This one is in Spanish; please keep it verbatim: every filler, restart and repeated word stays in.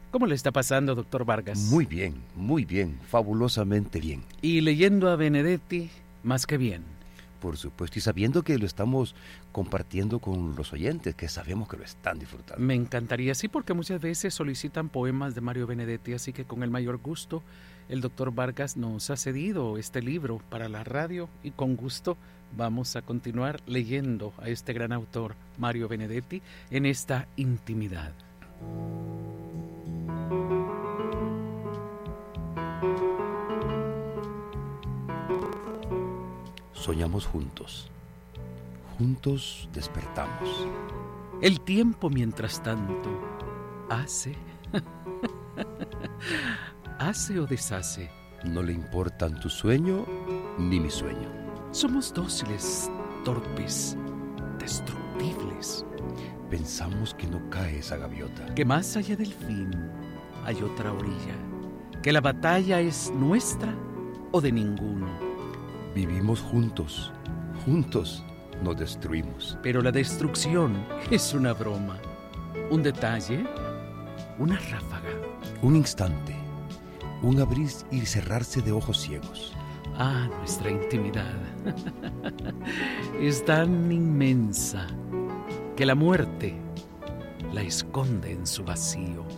¿Cómo le está pasando, doctor Vargas? Muy bien, muy bien, fabulosamente bien. Y leyendo a Benedetti, más que bien. Por supuesto, y sabiendo que lo estamos compartiendo con los oyentes, que sabemos que lo están disfrutando. Me encantaría, sí, porque muchas veces solicitan poemas de Mario Benedetti, así que con el mayor gusto el doctor Vargas nos ha cedido este libro para la radio y con gusto vamos a continuar leyendo a este gran autor, Mario Benedetti, en esta intimidad. Soñamos juntos, juntos despertamos. El tiempo, mientras tanto, hace, hace o deshace. No le importan tu sueño ni mi sueño. Somos dóciles, torpes, destructibles. Pensamos que no cae esa gaviota. Que más allá del fin hay otra orilla. Que la batalla es nuestra o de ninguno. Vivimos juntos, juntos nos destruimos. Pero la destrucción es una broma, un detalle, una ráfaga. Un instante, un abrir y cerrarse de ojos ciegos. Ah, nuestra intimidad es tan inmensa que la muerte la esconde en su vacío.